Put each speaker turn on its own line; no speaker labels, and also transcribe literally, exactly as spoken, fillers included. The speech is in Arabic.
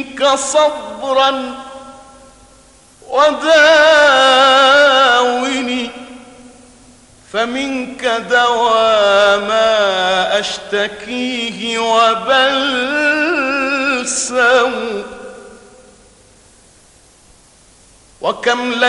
منك صبرا وداوني، فمنك دوا ما أشتكيه وبلسم. وكم